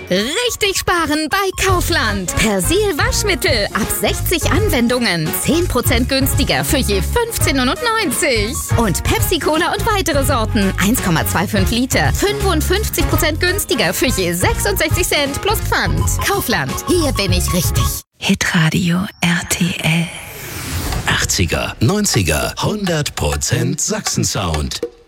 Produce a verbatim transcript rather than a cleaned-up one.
Richtig sparen bei Kaufland. Persil Waschmittel ab sechzig Anwendungen. zehn Prozent günstiger für je fünfzehn neunundneunzig. Und Pepsi-Cola und weitere Sorten. eins Komma fünfundzwanzig Liter. fünfundfünfzig Prozent günstiger für je sechsundsechzig Cent plus Pfand. Kaufland. Hier bin ich richtig. Hitradio R T L. achtziger, neunziger, hundert Prozent Sachsen-Sound.